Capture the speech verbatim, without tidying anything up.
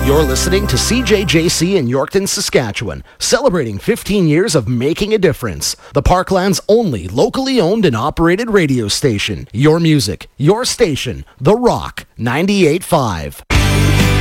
You're listening to C J J C in Yorkton, Saskatchewan, celebrating fifteen years of making a difference. The Parkland's only locally owned and operated radio station. Your music, your station, The Rock ninety-eight point five.